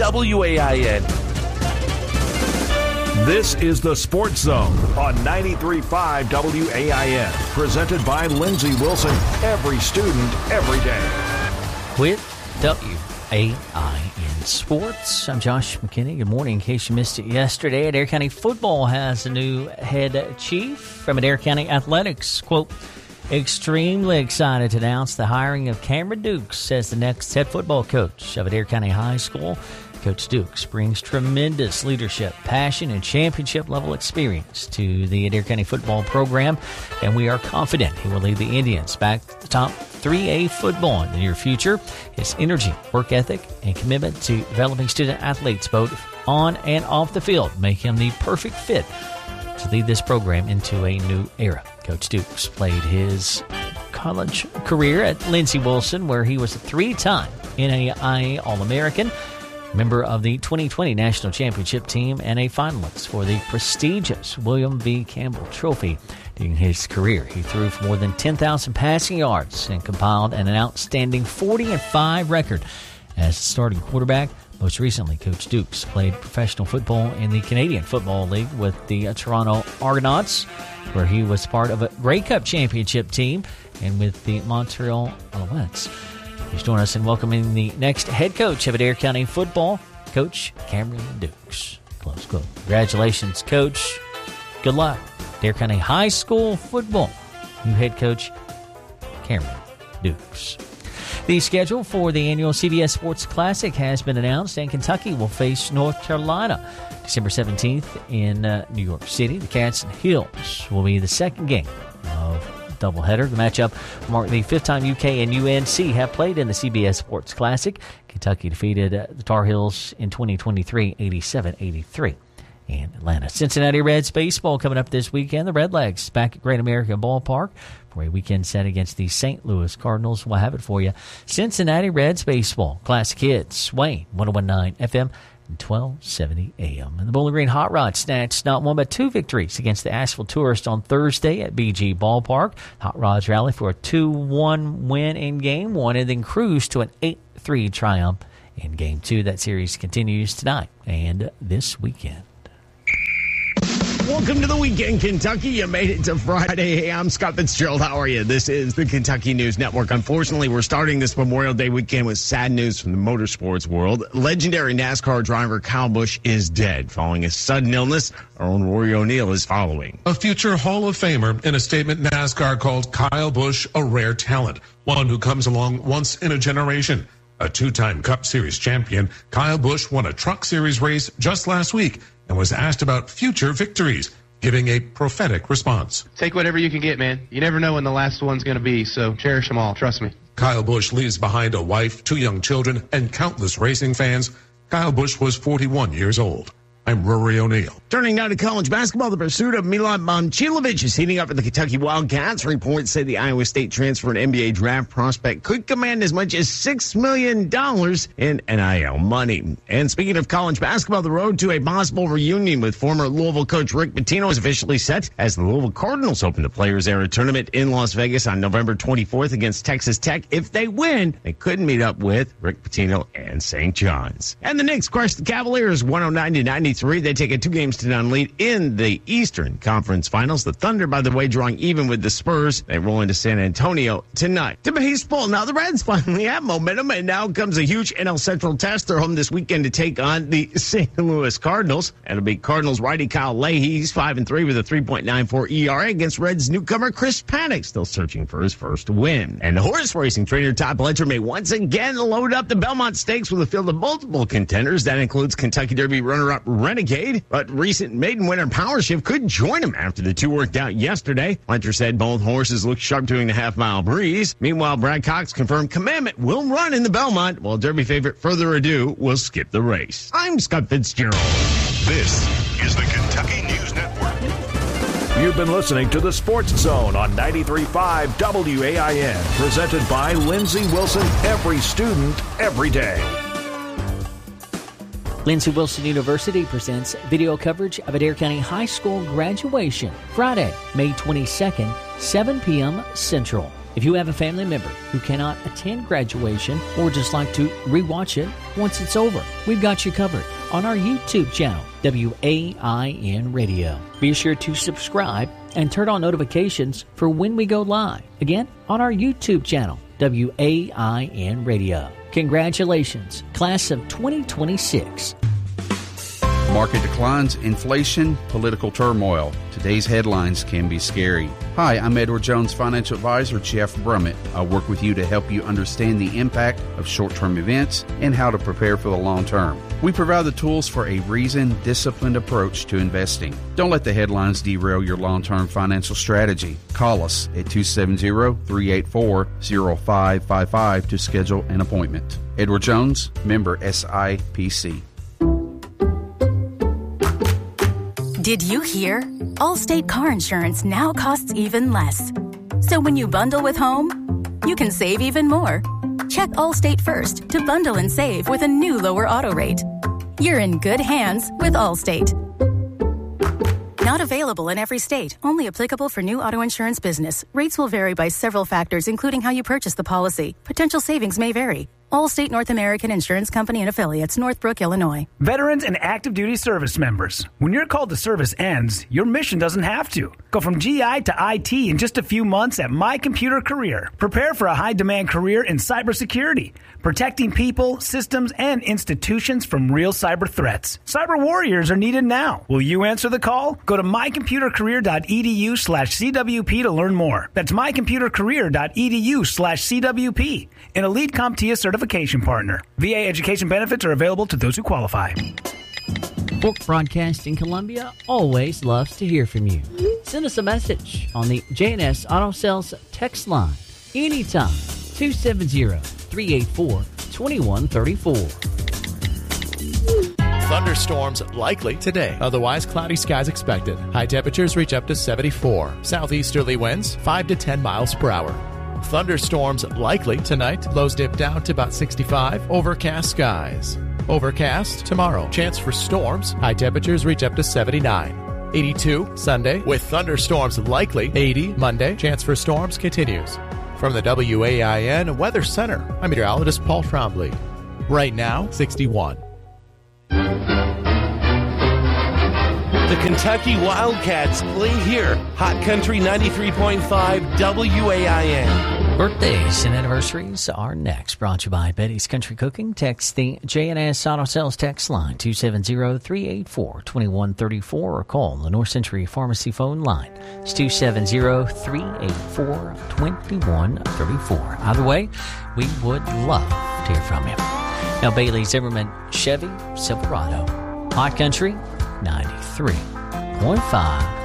WAIN. This is the Sports Zone on 93.5 WAIN, presented by Lindsey Wilson. Every student, every day. With WAIN Sports, I'm Josh McKinney. Good morning. In case you missed it yesterday, Adair County Football has a new head chief from Adair County Athletics. Quote, extremely excited to announce the hiring of Cameron Dukes as the next head football coach of Adair County High School. Coach Dukes brings tremendous leadership, passion, and championship-level experience to the Adair County football program, and we are confident he will lead the Indians back to the top 3A football in the near future. His energy, work ethic, and commitment to developing student-athletes both on and off the field make him the perfect fit to lead this program into a new era. Coach Dukes played his college career at Lindsey Wilson, where he was a three-time NAIA All-American, member of the 2020 National Championship team, and a finalist for the prestigious William V. Campbell Trophy. During his career, he threw for more than 10,000 passing yards and compiled an outstanding 40-5 record as a starting quarterback. Most recently, Coach Dukes played professional football in the Canadian Football League with the Toronto Argonauts, where he was part of a Grey Cup championship team, and with the Montreal Alouettes. Please join us in welcoming the next head coach of Adair County Football, Coach Cameron Dukes. Close quote. Congratulations, Coach. Good luck. Adair County High School Football. New head coach, Cameron Dukes. The schedule for the annual CBS Sports Classic has been announced, and Kentucky will face North Carolina December 17th in New York City. The Cats and Hills will be the second game of doubleheader. The matchup will mark the fifth time UK and UNC have played in the CBS Sports Classic. Kentucky defeated the Tar Heels in 2023, 87-83 in Atlanta. Cincinnati Reds baseball coming up this weekend. The Redlegs back at Great American Ballpark for a weekend set against the St. Louis Cardinals. We'll have it for you. Cincinnati Reds baseball. Classic Hits. Wayne, 101.9 FM. 1270 AM. And the Bowling Green Hot Rod snatched not one but two victories against the Asheville Tourist on Thursday at BG Ballpark. Hot Rods rally for a 2-1 win in Game 1 and then cruised to an 8-3 triumph in Game 2. That series continues tonight and this weekend. Welcome to the weekend, Kentucky. You made it to Friday. Hey, I'm Scott Fitzgerald. How are you? This is the Kentucky News Network. Unfortunately, we're starting this Memorial Day weekend with sad news from the motorsports world. Legendary NASCAR driver Kyle Busch is dead following a sudden illness. Our own Rory O'Neill is following. A future Hall of Famer in a statement NASCAR called Kyle Busch a rare talent, one who comes along once in a generation. A two-time Cup Series champion, Kyle Busch won a Truck Series race just last week and was asked about future victories, giving a prophetic response. Take whatever you can get, man. You never know when the last one's going to be, so cherish them all. Trust me. Kyle Busch leaves behind a wife, two young children, and countless racing fans. Kyle Busch was 41 years old. I'm Rory O'Neill. Turning now to college basketball, the pursuit of Milan Momcilovic is heating up for the Kentucky Wildcats. Reports say the Iowa State transfer and NBA draft prospect could command as much as $6 million in NIL money. And speaking of college basketball, the road to a possible reunion with former Louisville coach Rick Pitino is officially set as the Louisville Cardinals open the Players Era Tournament in Las Vegas on November 24th against Texas Tech. If they win, they could meet up with Rick Pitino and St. John's. And the Knicks crushed the Cavaliers 109-93. They take a 2-0 lead in the Eastern Conference Finals. The Thunder, by the way, drawing even with the Spurs. They roll into San Antonio tonight. To baseball, now the Reds finally have momentum, and now comes a huge NL Central test. They're home this weekend to take on the St. Louis Cardinals. It'll be Cardinals righty Kyle Leahy. He's 5-3 with a 3.94 ERA against Reds newcomer Chris Paddock, still searching for his first win. And the horse racing trainer Todd Pletcher may once again load up the Belmont Stakes with a field of multiple contenders. That includes Kentucky Derby runner-up Renegade, but recent maiden winner Power Shift could join him after the two worked out yesterday. Pletcher said both horses look sharp doing the half-mile breeze. Meanwhile, Brad Cox confirmed Commandment will run in the Belmont, while Derby favorite Further Ado will skip the race. I'm Scott Fitzgerald. This is the Kentucky News Network. You've been listening to the Sports Zone on 93.5 WAIN, presented by Lindsey Wilson. Every student, every day. Lindsey Wilson University presents video coverage of Adair County High School graduation, Friday, May 22nd, 7 p.m. Central. If you have a family member who cannot attend graduation or just like to rewatch it once it's over, we've got you covered on our YouTube channel, WAIN Radio. Be sure to subscribe and turn on notifications for when we go live. Again, on our YouTube channel, WAIN Radio. Congratulations, class of 2026. Market declines, inflation, political turmoil. Today's headlines can be scary. Hi, I'm Edward Jones, financial advisor, Jeff Brummett. I work with you to help you understand the impact of short-term events and how to prepare for the long term. We provide the tools for a reasoned, disciplined approach to investing. Don't let the headlines derail your long-term financial strategy. Call us at 270-384-0555 to schedule an appointment. Edward Jones, member SIPC. Did you hear? Allstate car insurance now costs even less. So when you bundle with home, you can save even more. Check Allstate first to bundle and save with a new lower auto rate. You're in good hands with Allstate. Not available in every state. Only applicable for new auto insurance business. Rates will vary by several factors, including how you purchase the policy. Potential savings may vary. Allstate North American Insurance Company and Affiliates, Northbrook, Illinois. Veterans and active duty service members. When your call to service ends, your mission doesn't have to. Go from GI to IT in just a few months at My Computer Career. Prepare for a high-demand career in cybersecurity, protecting people, systems, and institutions from real cyber threats. Cyber warriors are needed now. Will you answer the call? Go to mycomputercareer.edu/CWP to learn more. That's mycomputercareer.edu/CWP. An elite CompTIA certification partner. VA education benefits are available to those who qualify. Fork Broadcasting Columbia always loves to hear from you. Send us a message on the J&S Auto Sales text line anytime, 270-384-2134. Thunderstorms likely today. Otherwise, cloudy skies expected. High temperatures reach up to 74. Southeasterly winds 5 to 10 miles per hour. Thunderstorms likely tonight. Lows dip down to about 65. Overcast skies. Overcast tomorrow. Chance for storms. High temperatures reach up to 79. 82 Sunday with thunderstorms likely. 80 Monday. Chance for storms continues. From the WAIN Weather Center, I'm meteorologist Paul Trombley. Right now, 61. The Kentucky Wildcats play here. Hot Country 93.5 WAIN. Birthdays and anniversaries are next. Brought to you by Betty's Country Cooking. Text the J&S Auto Sales text line 270-384-2134 or call the North Century Pharmacy phone line. It's 270-384-2134. Either way, we would love to hear from you. Now, Bailey Zimmerman Chevy Silverado. Hot Country 93.5.